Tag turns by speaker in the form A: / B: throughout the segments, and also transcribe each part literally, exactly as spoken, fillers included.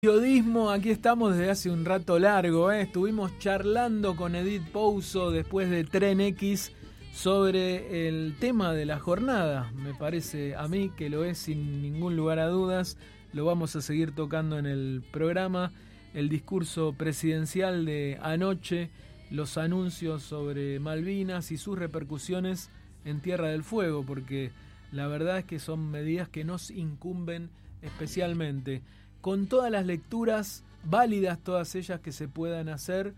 A: Periodismo, aquí estamos desde hace un rato largo, ¿eh? Estuvimos charlando con Edith Pouso después de Tren X sobre el tema de la jornada. Me parece a mí que lo es sin ningún lugar a dudas. Lo vamos a seguir tocando en el programa. El discurso presidencial de anoche, los anuncios sobre Malvinas y sus repercusiones en Tierra del Fuego, porque la verdad es que son medidas que nos incumben especialmente. Con todas las lecturas válidas, todas ellas que se puedan hacer,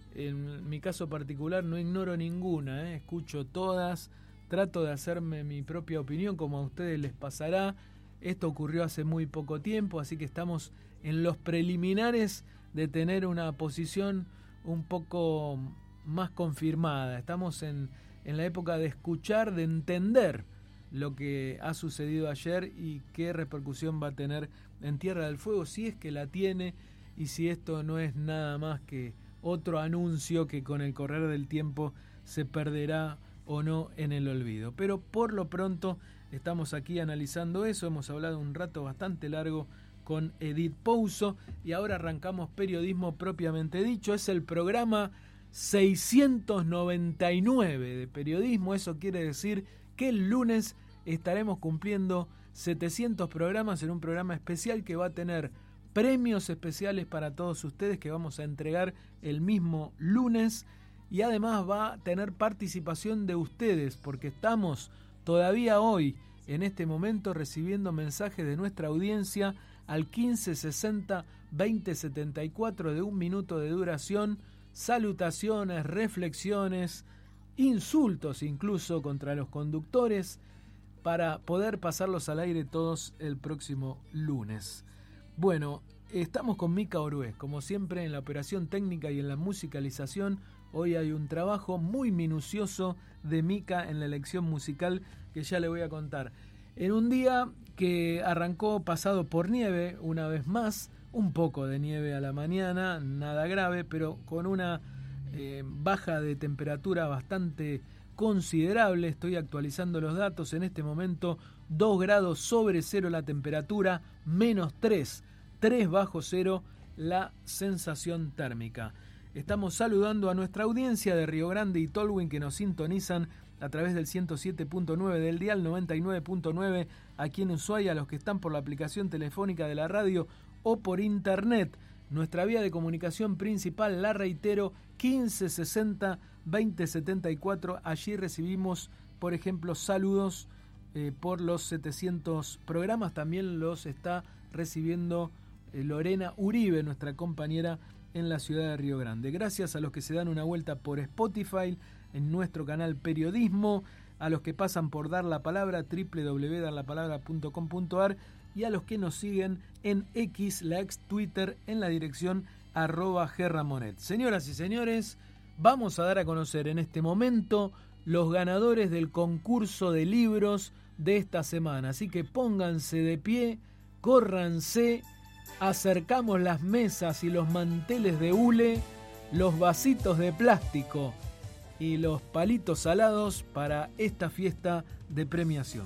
A: en mi caso particular no ignoro ninguna, ¿eh? Escucho todas, trato de hacerme mi propia opinión, como a ustedes les pasará. Esto ocurrió hace muy poco tiempo, así que estamos en los preliminares de tener una posición un poco más confirmada. Estamos en, en la época de escuchar, de entender lo que ha sucedido ayer y qué repercusión va a tener en Tierra del Fuego, si es que la tiene, y si esto no es nada más que otro anuncio que con el correr del tiempo se perderá o no en el olvido. Pero por lo pronto estamos aquí analizando eso. Hemos hablado un rato bastante largo con Edith Pouso y ahora arrancamos Periodismo propiamente dicho. Es el programa seiscientos noventa y nueve de Periodismo. Eso quiere decir que el lunes estaremos cumpliendo setecientos programas en un programa especial que va a tener premios especiales para todos ustedes que vamos a entregar el mismo lunes, y además va a tener participación de ustedes porque estamos todavía hoy en este momento recibiendo mensajes de nuestra audiencia al quince sesenta veinte setenta y cuatro de un minuto de duración, salutaciones, reflexiones, insultos incluso contra los conductores, para poder pasarlos al aire todos el próximo lunes. Bueno, estamos con Mica Orués, como siempre en la operación técnica y en la musicalización. Hoy hay un trabajo muy minucioso de Mica en la elección musical que ya le voy a contar. En un día que arrancó pasado por nieve, una vez más, un poco de nieve a la mañana, nada grave, pero con una eh, baja de temperatura bastante considerable. Estoy actualizando los datos en este momento: dos grados sobre cero la temperatura, menos tres, tres bajo cero la sensación térmica. Estamos saludando a nuestra audiencia de Río Grande y Tolwyn, que nos sintonizan a través del ciento siete punto nueve del dial, noventa y nueve punto nueve aquí en Ushuaia, a los que están por la aplicación telefónica de la radio o por internet. Nuestra vía de comunicación principal, la reitero, quince sesenta veinte setenta y cuatro. Allí recibimos, por ejemplo, saludos eh, por los setecientos programas. También los está recibiendo eh, Lorena Uribe, nuestra compañera en la ciudad de Río Grande. Gracias a los que se dan una vuelta por Spotify, en nuestro canal Periodismo, a los que pasan por Dar la Palabra, doble u doble u doble u punto dar la palabra punto com punto a r, y a los que nos siguen en X, la ex Twitter, en la dirección arroba gerramonet. Señoras y señores, vamos a dar a conocer en este momento los ganadores del concurso de libros de esta semana. Así que pónganse de pie, córranse, acercamos las mesas y los manteles de hule, los vasitos de plástico y los palitos salados para esta fiesta de premiación.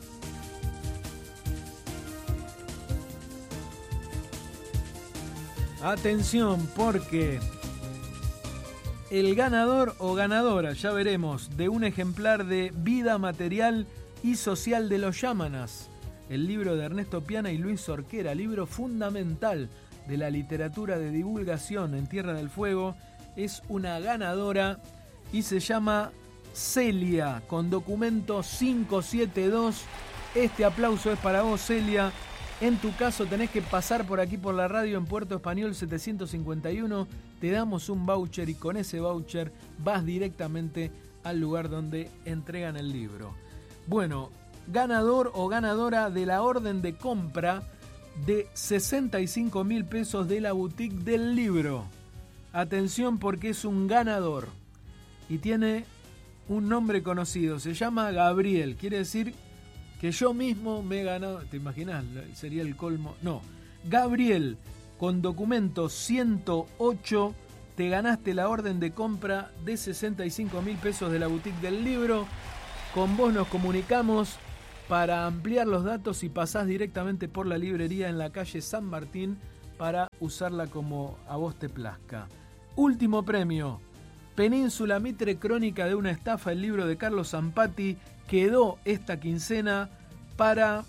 A: Atención, porque el ganador o ganadora, ya veremos, de un ejemplar de Vida Material y Social de los Yámanas, el libro de Ernesto Piana y Luis Orquera, libro fundamental de la literatura de divulgación en Tierra del Fuego, es una ganadora y se llama Celia, con documento cinco siete dos. Este aplauso es para vos, Celia. En tu caso tenés que pasar por aquí por la radio en Puerto Español setecientos cincuenta y uno, te damos un voucher y con ese voucher vas directamente al lugar donde entregan el libro. Bueno, ganador o ganadora de la orden de compra de sesenta y cinco mil pesos de la boutique del libro. Atención, porque es un ganador y tiene un nombre conocido, se llama Gabriel, quiere decir que yo mismo me he ganado. ¿Te imaginas? Sería el colmo. No. Gabriel, con documento ciento ocho, te ganaste la orden de compra de sesenta y cinco mil pesos de la boutique del libro. Con vos nos comunicamos para ampliar los datos y pasás directamente por la librería en la calle San Martín para usarla como a vos te plazca. Último premio, Península Mitre, crónica de una estafa, el libro de Carlos Zampati, quedó esta quincena para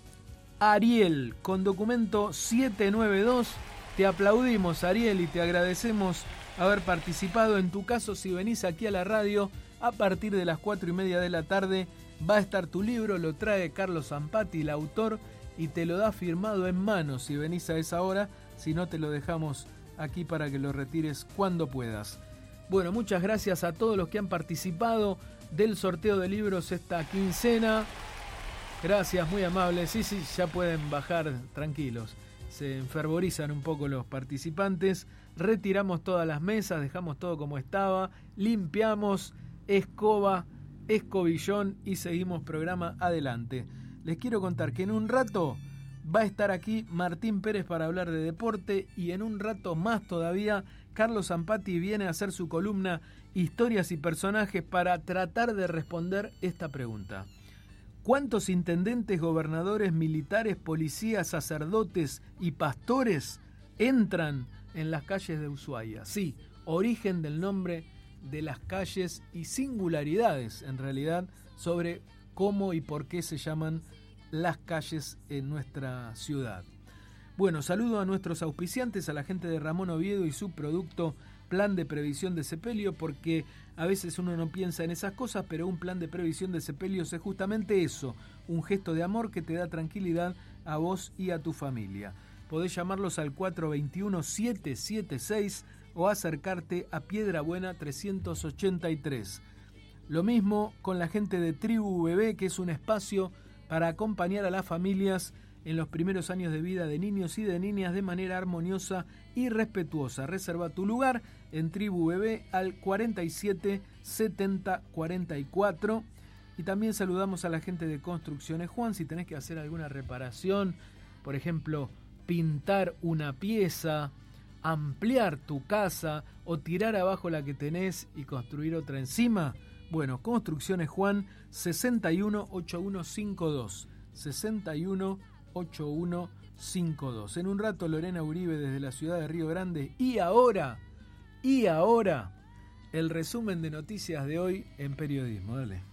A: Ariel, con documento siete nueve dos. Te aplaudimos, Ariel, y te agradecemos haber participado. En tu caso, si venís aquí a la radio, a partir de las cuatro y media de la tarde, va a estar tu libro, lo trae Carlos Zampati, el autor, y te lo da firmado en mano si venís a esa hora. Si no, te lo dejamos aquí para que lo retires cuando puedas. Bueno, muchas gracias a todos los que han participado del sorteo de libros esta quincena. Gracias, muy amables. Sí, sí, ya pueden bajar tranquilos. Se enfervorizan un poco los participantes. Retiramos todas las mesas, dejamos todo como estaba, limpiamos, escoba, escobillón y seguimos programa adelante. Les quiero contar que en un rato va a estar aquí Martín Pérez para hablar de deporte, y en un rato más todavía Carlos Zampati viene a hacer su columna Historias y Personajes para tratar de responder esta pregunta. ¿Cuántos intendentes, gobernadores, militares, policías, sacerdotes y pastores entran en las calles de Ushuaia? Sí, origen del nombre de las calles y singularidades, en realidad, sobre cómo y por qué se llaman las calles en nuestra ciudad. Bueno, saludo a nuestros auspiciantes, a la gente de Ramón Oviedo y su producto Plan de Previsión de Sepelio, porque a veces uno no piensa en esas cosas, pero un plan de previsión de sepelios es justamente eso, un gesto de amor que te da tranquilidad a vos y a tu familia. Podés llamarlos al cuatro dos uno, siete siete seis o acercarte a Piedra Buena trescientos ochenta y tres. Lo mismo con la gente de Tribu Bebé, que es un espacio para acompañar a las familias en los primeros años de vida de niños y de niñas de manera armoniosa y respetuosa. Reserva tu lugar en Tribu Bebé al cuarenta y siete setenta cuarenta y cuatro. Y también saludamos a la gente de Construcciones Juan. Si tenés que hacer alguna reparación, por ejemplo, pintar una pieza, ampliar tu casa o tirar abajo la que tenés y construir otra encima, bueno, Construcciones Juan, sesenta y uno ochenta y uno cincuenta y dos, sesenta y uno ochenta y uno cincuenta y dos. En un rato Lorena Uribe desde la ciudad de Río Grande. Y ahora, y ahora, el resumen de noticias de hoy en Periodismo. Dale.